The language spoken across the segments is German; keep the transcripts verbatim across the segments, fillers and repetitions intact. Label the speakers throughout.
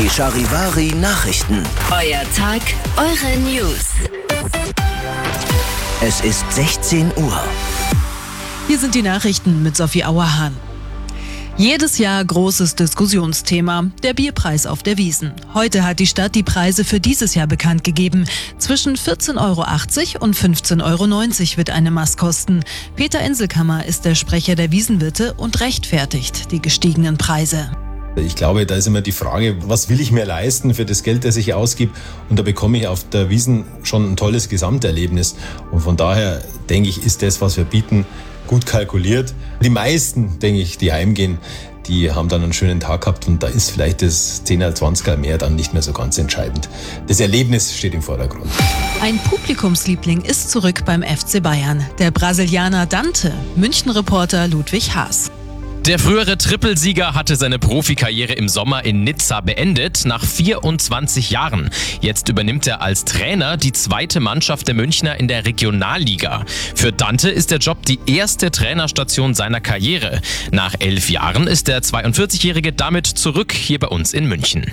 Speaker 1: Die Charivari Nachrichten.
Speaker 2: Euer Tag, eure News.
Speaker 1: Es ist sechzehn Uhr.
Speaker 3: Hier sind die Nachrichten mit Sophie Auerhahn. Jedes Jahr großes Diskussionsthema, der Bierpreis auf der Wiesn. Heute hat die Stadt die Preise für dieses Jahr bekannt gegeben. Zwischen vierzehn Euro achtzig und fünfzehn Euro neunzig wird eine Maß kosten. Peter Inselkammer ist der Sprecher der Wiesnwirte und rechtfertigt die gestiegenen Preise.
Speaker 4: Ich glaube, da ist immer die Frage, was will ich mir leisten für das Geld, das ich ausgebe? Und da bekomme ich auf der Wiesn schon ein tolles Gesamterlebnis. Und von daher denke ich, ist das, was wir bieten, gut kalkuliert. Die meisten, denke ich, die heimgehen, die haben dann einen schönen Tag gehabt und da ist vielleicht das zehner, zwanziger mehr dann nicht mehr so ganz entscheidend. Das Erlebnis steht im Vordergrund.
Speaker 3: Ein Publikumsliebling ist zurück beim F C Bayern. Der Brasilianer Dante, München-Reporter Ludwig Haas.
Speaker 5: Der frühere Trippelsieger hatte seine Profikarriere im Sommer in Nizza beendet, nach vierundzwanzig Jahren. Jetzt übernimmt er als Trainer die zweite Mannschaft der Münchner in der Regionalliga. Für Dante ist der Job die erste Trainerstation seiner Karriere. Nach elf Jahren ist der zweiundvierzigjährige damit zurück hier bei uns in München.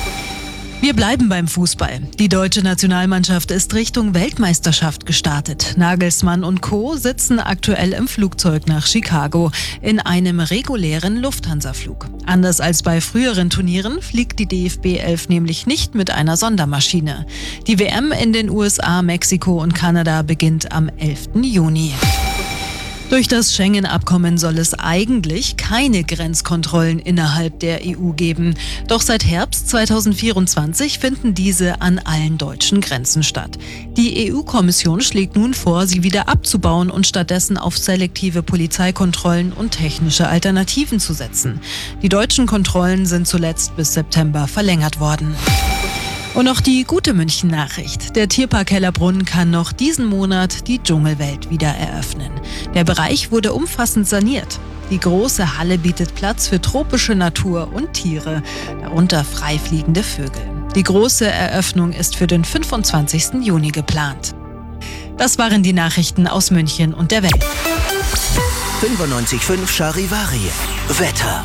Speaker 3: Wir bleiben beim Fußball. Die deutsche Nationalmannschaft ist Richtung Weltmeisterschaft gestartet. Nagelsmann und Co. sitzen aktuell im Flugzeug nach Chicago in einem regulären Lufthansa-Flug. Anders als bei früheren Turnieren fliegt die D F B elf nämlich nicht mit einer Sondermaschine. Die W M in den U S A, Mexiko und Kanada beginnt am elften Juni. Durch das Schengen-Abkommen soll es eigentlich keine Grenzkontrollen innerhalb der E U geben. Doch seit Herbst zweitausendvierundzwanzig finden diese an allen deutschen Grenzen statt. Die E U-Kommission schlägt nun vor, sie wieder abzubauen und stattdessen auf selektive Polizeikontrollen und technische Alternativen zu setzen. Die deutschen Kontrollen sind zuletzt bis September verlängert worden. Und noch die gute München-Nachricht. Der Tierpark Hellerbrunn kann noch diesen Monat die Dschungelwelt wieder eröffnen. Der Bereich wurde umfassend saniert. Die große Halle bietet Platz für tropische Natur und Tiere, darunter freifliegende Vögel. Die große Eröffnung ist für den fünfundzwanzigsten Juni geplant. Das waren die Nachrichten aus München und der Welt.
Speaker 1: fünfundneunzig Komma fünf Charivari. Wetter.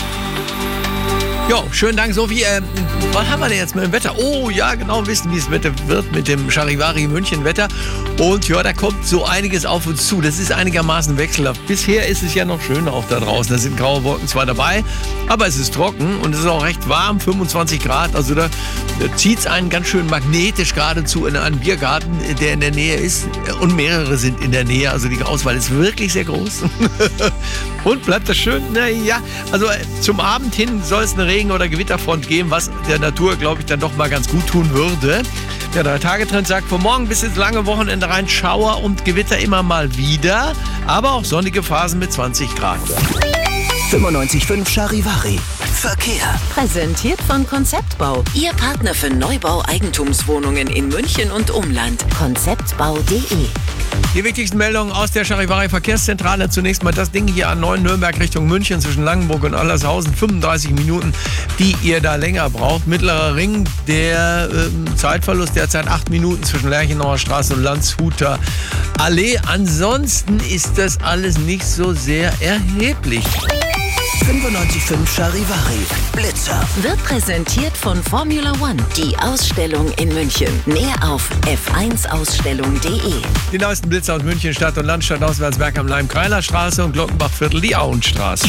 Speaker 6: Jo, schönen Dank, Sophie. Ähm, was haben wir denn jetzt mit dem Wetter? Oh ja, genau, wissen, wie es Wetter wird mit dem Charivari München Wetter. Und ja, da kommt so einiges auf uns zu. Das ist einigermaßen wechselhaft. Bisher ist es ja noch schön auch da draußen. Da sind graue Wolken zwar dabei, aber es ist trocken und es ist auch recht warm, fünfundzwanzig Grad. Also da, da zieht es einen ganz schön magnetisch geradezu in einen Biergarten, der in der Nähe ist. Und mehrere sind in der Nähe. Also die Auswahl ist wirklich sehr groß. Und bleibt das schön? Naja, also zum Abend hin soll es eine Regen- oder Gewitterfront geben, was der Natur, glaube ich, dann doch mal ganz gut tun würde. Der Drei-Tage-Trend sagt, von morgen bis ins lange Wochenende rein Schauer und Gewitter immer mal wieder, aber auch sonnige Phasen mit zwanzig Grad.
Speaker 1: fünfundneunzig Komma fünf Charivari. Verkehr.
Speaker 2: Präsentiert von Konzeptbau. Ihr Partner für Neubau-Eigentumswohnungen in München und Umland. konzeptbau punkt de.
Speaker 6: Die wichtigsten Meldungen aus der Charivari Verkehrszentrale. Zunächst mal das Ding hier an neun Nürnberg Richtung München zwischen Langenburg und Allershausen. fünfunddreißig Minuten, die ihr da länger braucht. Mittlerer Ring, der äh, Zeitverlust derzeit acht Minuten zwischen Lerchenauer Straße und Landshuter Allee. Ansonsten ist das alles nicht so sehr erheblich.
Speaker 1: fünfundneunzig Komma fünf Charivari. Blitzer.
Speaker 2: Wird präsentiert von Formula One. Die Ausstellung in München. Mehr auf f eins ausstellung punkt de.
Speaker 6: Die neuesten Blitzer aus München, Stadt- und Land, Stadtauswärtswerk am Leim-Kreiler-Straße und Glockenbachviertel, die Auenstraße.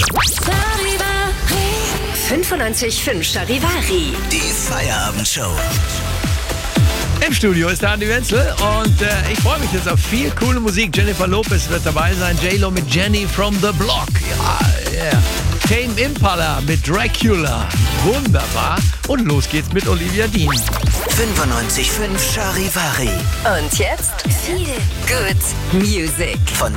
Speaker 2: fünfundneunzig Komma fünf Charivari.
Speaker 1: Die Feierabendshow.
Speaker 6: Im Studio ist der Andi Wenzel und äh, ich freue mich jetzt auf viel coole Musik. Jennifer Lopez wird dabei sein, J-Lo mit Jenny from the Block. Ja, yeah. Tame Impala mit Dracula. Wunderbar. Und los geht's mit Olivia Dean.
Speaker 1: fünfundneunzig Komma fünf Charivari.
Speaker 2: Und jetzt viel Good Music.
Speaker 1: Von